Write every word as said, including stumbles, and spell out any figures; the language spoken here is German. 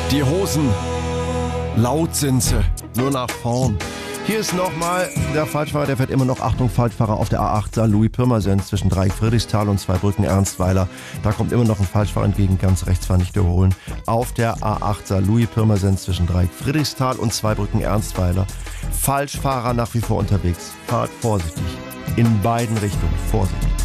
Die Hosen, laut sind sie, nur nach vorn. Hier ist nochmal der Falschfahrer, der fährt immer noch, Achtung, Falschfahrer auf der A acht Saarlouis-Pirmasens zwischen Dreieck-Friedrichsthal und Zweibrücken Ernstweiler. Da kommt immer noch ein Falschfahrer entgegen, ganz rechts fahren, nicht überholen. Auf der A acht Saarlouis-Pirmasens zwischen Dreieck-Friedrichsthal und Zweibrücken Ernstweiler. Falschfahrer nach wie vor unterwegs. Fahrt vorsichtig. In beiden Richtungen. Vorsicht.